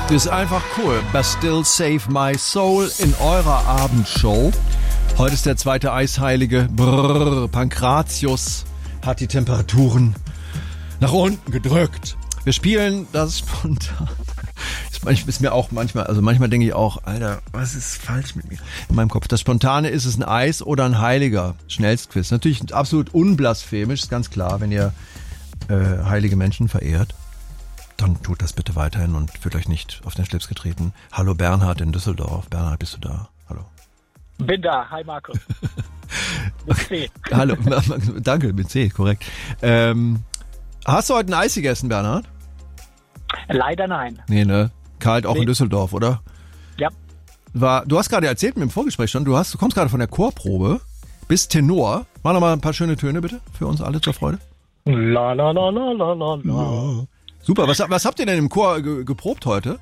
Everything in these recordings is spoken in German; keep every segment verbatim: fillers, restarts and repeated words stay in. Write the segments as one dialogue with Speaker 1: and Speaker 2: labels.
Speaker 1: Ist einfach cool. But Still Save My Soul in eurer Abendshow. Heute ist der zweite Eisheilige. Brrr, Pankratius hat die Temperaturen nach unten gedrückt. Wir spielen das spontan. Das ist mir auch manchmal, also manchmal denke ich auch, Alter, was ist falsch mit mir? In meinem Kopf. Das Spontane, ist es ein Eis oder ein Heiliger? Schnellstquiz. Natürlich absolut unblasphemisch, ist ganz klar, wenn ihr äh, heilige Menschen verehrt. Dann tut das bitte weiterhin und fühlt euch nicht auf den Schlips getreten. Hallo Bernhard in Düsseldorf. Bernhard, bist du da? Hallo.
Speaker 2: Bin da. Hi Markus. Mit C.
Speaker 1: Hallo. Danke, mit C, korrekt. Ähm, hast du heute ein Eis gegessen, Bernhard?
Speaker 2: Leider nein.
Speaker 1: Nee, ne? Kalt auch
Speaker 2: nee.
Speaker 1: In Düsseldorf, oder?
Speaker 2: Ja.
Speaker 1: War, du hast gerade erzählt mir im Vorgespräch schon, du, hast, du kommst gerade von der Chorprobe, bist Tenor. Mach noch mal ein paar schöne Töne bitte für uns alle zur Freude.
Speaker 2: La la la la la la la.
Speaker 1: Super, was, was habt ihr denn im Chor ge, geprobt heute?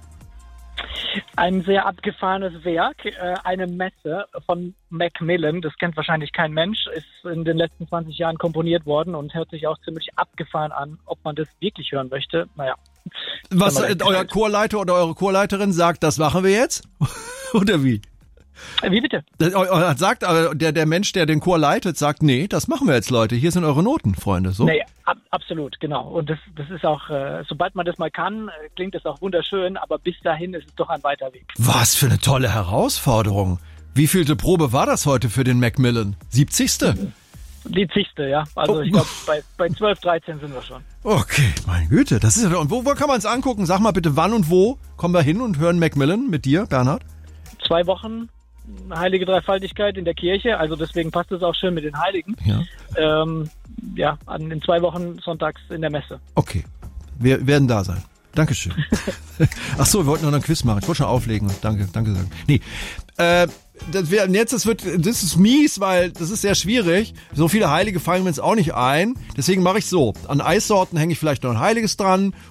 Speaker 2: Ein sehr abgefahrenes Werk, äh, eine Messe von Macmillan, das kennt wahrscheinlich kein Mensch, ist in den letzten zwanzig Jahren komponiert worden und hört sich auch ziemlich abgefahren an. Ob man das wirklich hören möchte, naja.
Speaker 1: Was äh, euer Chorleiter oder eure Chorleiterin sagt, das machen wir jetzt? Oder wie?
Speaker 2: Wie bitte?
Speaker 1: Das, sagt äh, der, der Mensch, der den Chor leitet, sagt, nee, das machen wir jetzt, Leute. Hier sind eure Noten, Freunde. So?
Speaker 2: Nee, ab, absolut, genau. Und das, das ist auch, äh, sobald man das mal kann, äh, klingt das auch wunderschön, aber bis dahin ist es doch ein weiter Weg.
Speaker 1: Was für eine tolle Herausforderung. Wie vielte Probe war das heute für den Macmillan? siebzigste?
Speaker 2: Die zigste, ja. Also
Speaker 1: oh.
Speaker 2: ich glaube, bei, bei zwölf, dreizehn sind wir schon.
Speaker 1: Okay, meine Güte. Das ist ja, und wo, wo kann man es angucken? Sag mal bitte, wann und wo kommen wir hin und hören Macmillan mit dir, Bernhard?
Speaker 2: Zwei Wochen Heilige Dreifaltigkeit in der Kirche, also deswegen passt es auch schön mit den Heiligen.
Speaker 1: Ja,
Speaker 2: ähm, ja an, in zwei Wochen sonntags in der Messe.
Speaker 1: Okay, wir werden da sein. Dankeschön. Ach so, wir wollten noch einen Quiz machen. Ich wollte schon auflegen. Danke, danke sagen. Nee, äh, das wär, jetzt, das wird, das ist mies, weil das ist sehr schwierig. So viele Heilige fallen mir jetzt auch nicht ein. Deswegen mache ich so. An Eissorten hänge ich vielleicht noch ein Heiliges dran